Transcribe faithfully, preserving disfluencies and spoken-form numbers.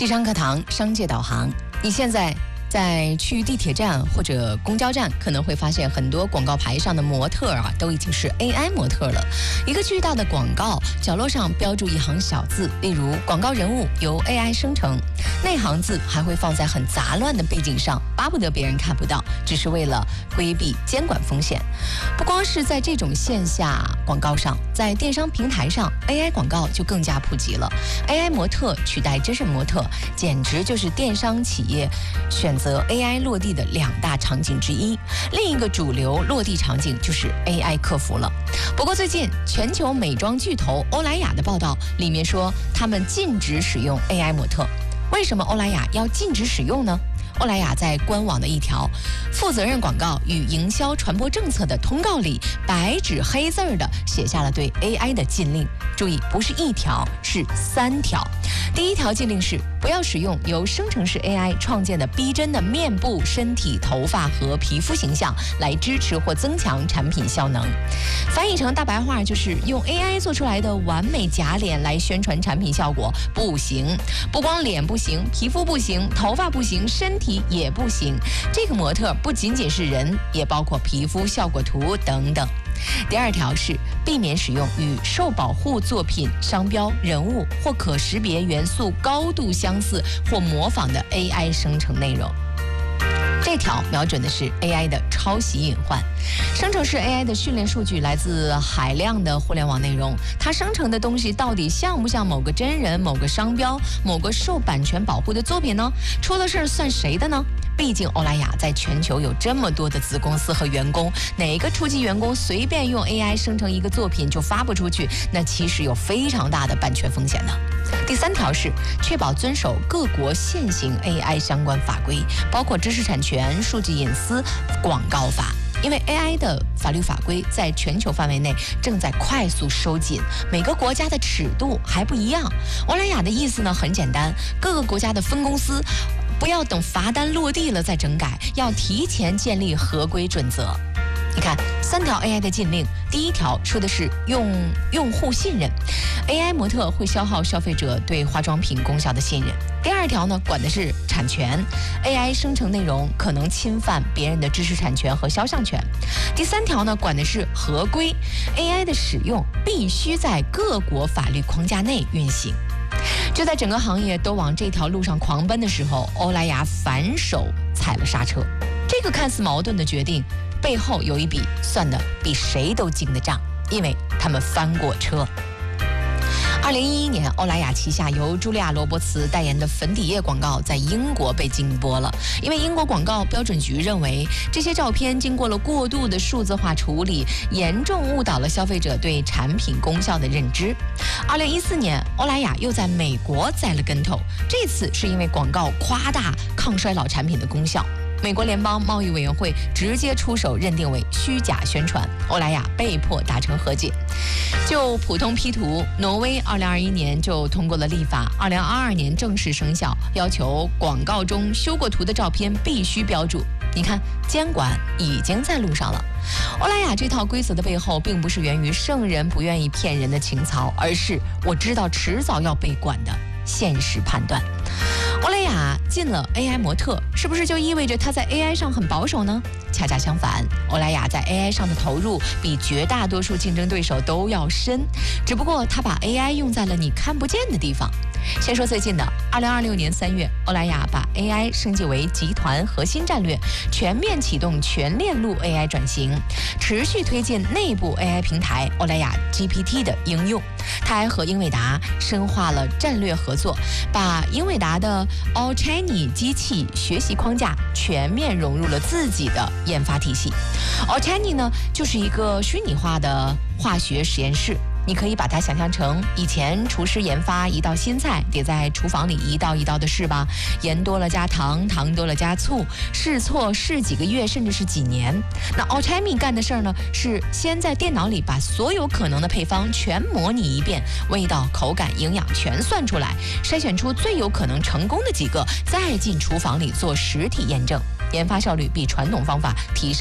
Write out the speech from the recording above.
地商课堂，商界导航。你现在在去地铁站或者公交站，可能会发现很多广告牌上的模特啊，都已经是 A I 模特了。一个巨大的广告，角落上标注一行小字，例如广告人物由 A I 生成，那行字还会放在很杂乱的背景上，巴不得别人看不到，只是为了规避监管风险。不光是在这种线下广告上，在电商平台上 A I 广告就更加普及了。A I 模特取代真人模特，简直就是电商企业选择 A I 落地的两大场景之一。另一个主流落地场景就是 A I 客服了。不过最近全球美妆巨头欧莱雅的报道里面说，他们禁止使用 A I 模特。为什么欧莱雅要禁止使用呢？欧莱雅在官网的一条负责任广告与营销传播政策的通告里，白纸黑字的写下了对 A I 的禁令。注意，不是一条，是三条。第一条禁令是不要使用由生成式 A I 创建的逼真的面部、身体、头发和皮肤形象来支持或增强产品效能。翻译成大白话就是用 A I 做出来的完美假脸来宣传产品效果不行，不光脸不行，皮肤不行，头发不行，身体也不行。这个模特不仅仅是人，也包括皮肤效果图等等。第二条是避免使用与受保护作品、商标、人物或可识别元素高度相似或模仿的 A I 生成内容。这条瞄准的是 A I 的抄袭隐患。生成式 A I 的训练数据来自海量的互联网内容，它生成的东西到底像不像某个真人、某个商标、某个受版权保护的作品呢？出了事儿算谁的呢？毕竟欧莱雅在全球有这么多的子公司和员工，哪个初级员工随便用 A I 生成一个作品就发布出去，那其实有非常大的版权风险的。第三条是确保遵守各国现行 A I 相关法规，包括知识产权、数据隐私、广告法。因为 A I 的法律法规在全球范围内正在快速收紧，每个国家的尺度还不一样。欧莱雅的意思呢很简单，各个国家的分公司不要等罚单落地了再整改，要提前建立合规准则。你看，三条 A I 的禁令，第一条说的是用用户信任 ，A I 模特会消耗消费者对化妆品功效的信任。第二条呢，管的是产权 ，A I 生成内容可能侵犯别人的知识产权和肖像权。第三条呢，管的是合规 ，A I 的使用必须在各国法律框架内运行。就在整个行业都往这条路上狂奔的时候，欧莱雅反手踩了刹车。这个看似矛盾的决定，背后有一笔算得比谁都精的账，因为他们翻过车。二零一一年，欧莱雅旗下由茱莉亚·罗伯茨代言的粉底液广告在英国被禁播了，因为英国广告标准局认为这些照片经过了过度的数字化处理，严重误导了消费者对产品功效的认知。二零一四年，欧莱雅又在美国栽了跟头，这次是因为广告夸大抗衰老产品的功效。美国联邦贸易委员会直接出手认定为虚假宣传，欧莱雅被迫达成和解。就普通 P 图，挪威二零二一年就通过了立法，二零二二年正式生效，要求广告中修过图的照片必须标注。你看，监管已经在路上了。欧莱雅这套规则的背后，并不是源于圣人不愿意骗人的情操，而是我知道迟早要被管的现实判断。欧莱雅禁了 A I 模特，是不是就意味着它在 A I 上很保守呢？恰恰相反，欧莱雅在 A I 上的投入比绝大多数竞争对手都要深，只不过它把 A I 用在了你看不见的地方。先说最近的，二零二六年三月，欧莱雅把 A I 升级为集团核心战略，全面启动全链路 A I 转型，持续推进内部 A I 平台欧莱雅 G P T 的应用。它还和英伟达深化了战略合作，把英伟达的 Allchain 机器学习框架全面融入了自己的研发体系。Allchain 呢，就是一个虚拟化的化学实验室。你可以把它想象成以前厨师研发一道新菜，得在厨房里一道一道的试吧，盐多了加糖，糖多了加醋，试错试几个月甚至是几年。那 Allchain 干的事儿呢，是先在电脑里把所有可能的配方全模拟一遍，味道、口感、营养全算出来，筛选出最有可能成功的几个，再进厨房里做实体验证。研发效率比传统方法提升